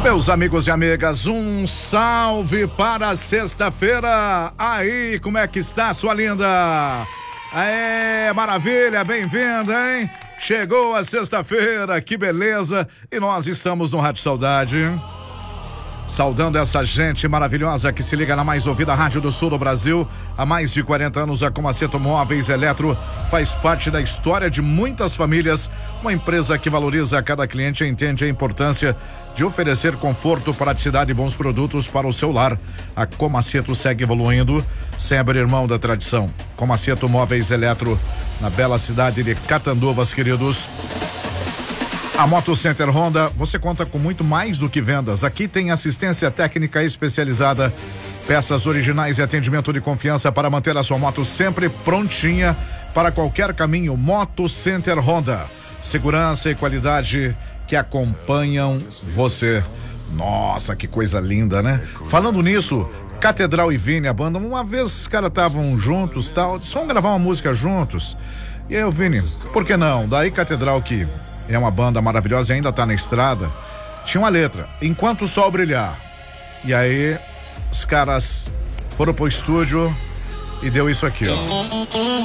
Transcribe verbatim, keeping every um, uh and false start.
Meus amigos e amigas, um salve para sexta-feira. Aí, como é que está, sua linda? Aê, maravilha, bem-vinda, hein? Chegou a sexta-feira, que beleza. E nós estamos no Rádio Saudade, saudando essa gente maravilhosa que se liga na mais ouvida Rádio do Sul do Brasil. Há mais de quarenta anos, a Comaceto Móveis Eletro faz parte da história de muitas famílias. Uma empresa que valoriza cada cliente e entende a importância de oferecer conforto, praticidade e bons produtos para o seu lar. A Comaceto segue evoluindo, sem abrir mão da tradição. Comaceto Móveis Eletro, na bela cidade de Catanduvas, queridos. A Moto Center Honda, você conta com muito mais do que vendas. Aqui tem assistência técnica especializada, peças originais e atendimento de confiança para manter a sua moto sempre prontinha para qualquer caminho. Moto Center Honda, segurança e qualidade que acompanham você. Nossa, que coisa linda, né? Falando nisso, Catedral e Vini, a banda, uma vez os caras estavam juntos, tal, só gravar uma música juntos. E aí, o Vini, por que não? Daí Catedral, que é uma banda maravilhosa e ainda tá na estrada, tinha uma letra, Enquanto o Sol Brilhar. E aí os caras foram pro estúdio e deu isso aqui, ó.